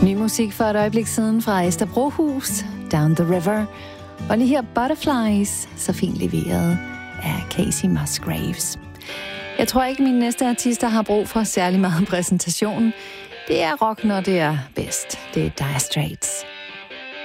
Ny musik for et øjeblik siden fra Esther Brohus, Down the River. Og lige her Butterflies, så fint leveret af Casey Musgraves. Jeg tror ikke, mine næste artister har brug for særlig meget præsentation. Det er rock, når det er bedst. Det er Dire Straits.